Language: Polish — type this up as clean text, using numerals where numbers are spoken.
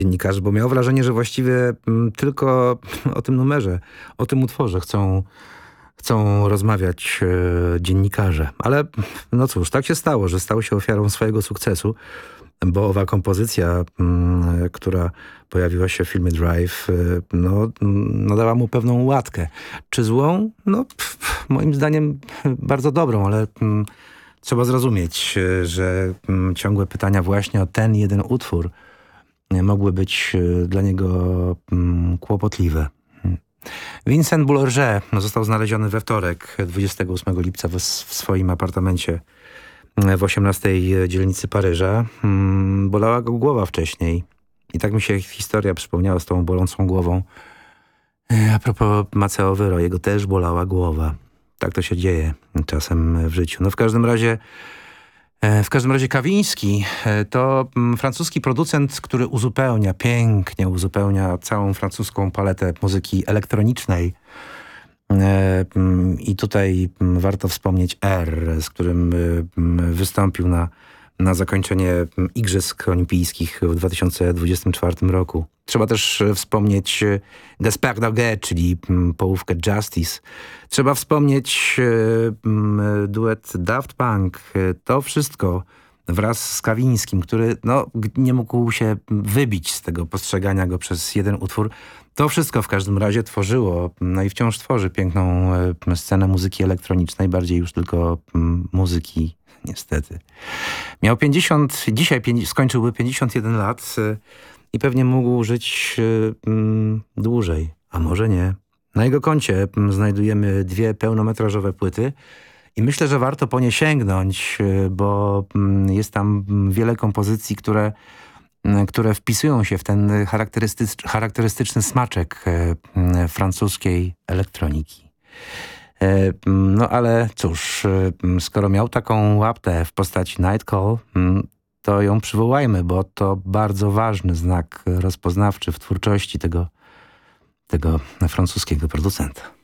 dziennikarzy, bo miał wrażenie, że właściwie tylko o tym numerze, o tym utworze chcą rozmawiać dziennikarze. Ale no cóż, tak się stało, że stał się ofiarą swojego sukcesu, bo owa kompozycja, która pojawiła się w filmie Drive, nadała mu pewną łatkę. Czy złą? No, moim zdaniem bardzo dobrą, ale trzeba zrozumieć, że ciągłe pytania właśnie o ten jeden utwór mogły być dla niego kłopotliwe. Vincent Boulanger został znaleziony we wtorek, 28 lipca w swoim apartamencie w 18 dzielnicy Paryża. Bolała go głowa wcześniej. I tak mi się historia przypomniała z tą bolącą głową. A propos Maceo Vero, jego też bolała głowa. Tak to się dzieje czasem w życiu. No w każdym razie Kawiński to francuski producent, który pięknie uzupełnia całą francuską paletę muzyki elektronicznej. I tutaj warto wspomnieć R, z którym wystąpił na zakończenie Igrzysk Olimpijskich w 2024 roku. Trzeba też wspomnieć Gaspard Noguet, czyli połówkę Justice. Trzeba wspomnieć duet Daft Punk. To wszystko wraz z Kawińskim, który nie mógł się wybić z tego postrzegania go przez jeden utwór. To wszystko w każdym razie tworzyło, no i wciąż tworzy piękną scenę muzyki elektronicznej, bardziej już tylko muzyki, niestety. Dzisiaj skończyłby 51 lat i pewnie mógł żyć dłużej, a może nie. Na jego koncie znajdujemy 2 pełnometrażowe płyty i myślę, że warto po nie sięgnąć, bo jest tam wiele kompozycji, które wpisują się w ten charakterystyczny smaczek francuskiej elektroniki. No ale cóż, skoro miał taką łaptę w postaci Night Call, to ją przywołajmy, bo to bardzo ważny znak rozpoznawczy w twórczości tego francuskiego producenta.